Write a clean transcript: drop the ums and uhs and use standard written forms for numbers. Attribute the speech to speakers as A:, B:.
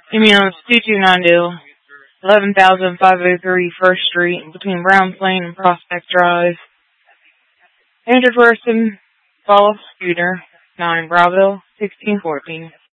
A: Email 229 11,503 First Street between Browns Lane and Prospect Drive. Entered person, Wallace Scooter, 9 Bravo, 1614.